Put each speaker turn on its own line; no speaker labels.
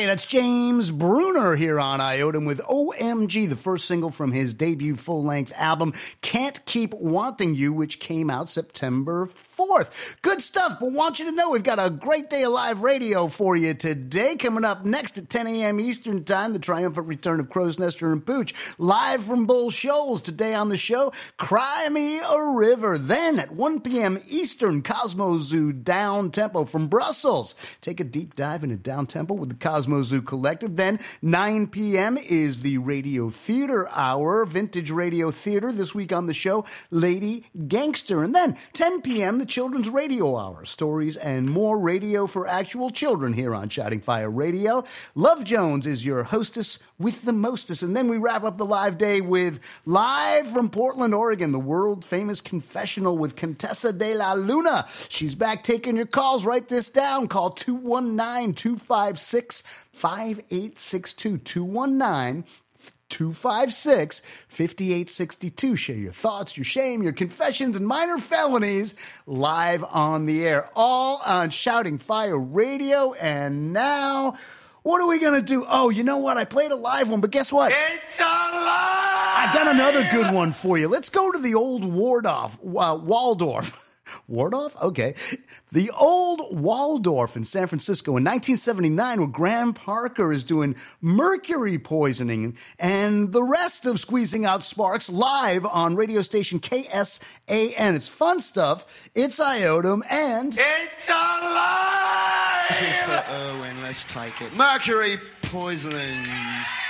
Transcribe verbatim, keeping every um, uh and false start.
that's James Bruner here on Iotum with O M G, the first single from his debut full-length album, Can't Keep Wanting You, which came out September fourth. Good stuff, but want you to know we've got a great day of live radio for you today. Coming up next at ten a.m. Eastern Time, the triumphant return of Crow's Nester and Pooch. Live from Bull Shoals today on the show, Cry Me a River. Then at one p.m. Eastern, Cosmo Zoo Down Tempo from Brussels. Take a deep dive into Down Tempo with the Cosmo Zoo Collective. Then nine p.m. is the Radio Theater Hour, Vintage Radio Theater. This week on the show, Lady Gangster. And then ten p.m., the Children's Radio Hour, stories and more radio for actual children here on Shouting Fire Radio. Love Jones is your hostess with the mostest. And then we wrap up the live day with live from Portland, Oregon, the world-famous confessional with Contessa de la Luna. She's back taking your calls. Write this down. Call two one nine, two five six, five eight six two, two one nine, two five six, five eight six two. Share your thoughts, your shame, your confessions, and minor felonies live on the air. All on Shouting Fire Radio. And now, what are we going to do? Oh, you know what? I played a live one, but guess what?
It's alive!
I got another good one for you. Let's go to the old Waldorf. Uh, Waldorf. Waldorf? Okay. The old Waldorf in San Francisco in nineteen seventy-nine, where Graham Parker is doing mercury poisoning and the rest of Squeezing Out Sparks live on radio station K S A N. It's fun stuff. It's Iotum and...
It's alive!
This is for Erwin. Let's take it. Mercury poisoning.